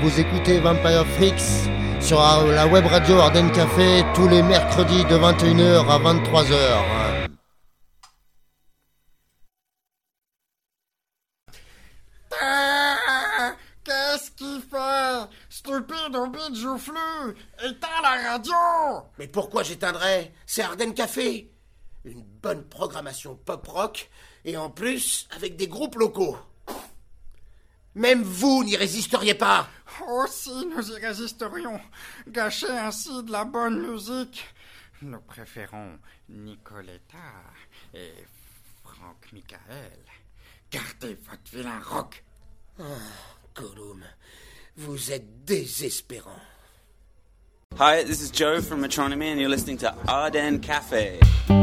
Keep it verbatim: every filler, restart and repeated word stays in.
Vous écoutez Vampire Freaks sur la web radio Ardennes Café tous les mercredis de vingt et une heures à vingt-trois heures. Ah, qu'est-ce qu'il fait? Stupide au bide joufflu! Éteins la radio! Mais pourquoi j'éteindrais? C'est Ardennes Café. Une bonne programmation pop-rock, et en plus, avec des groupes locaux. Même vous n'y résisteriez pas. Oh si, nous y résisterions. Gâcher ainsi de la bonne musique. Nous préférons Nicoletta et Franck Michael. Gardez votre vilain rock. Ah, Gollum, vous êtes désespérant. Hi, this is Joe from Metronomy and you're listening to Ardennes Cafe.